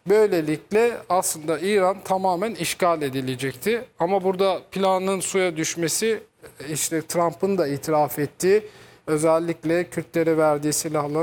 Böylelikle aslında İran tamamen işgal edilecekti. Ama burada planın suya düşmesi, işte Trump'ın da itiraf ettiği, özellikle Kürtlere verdiği silahların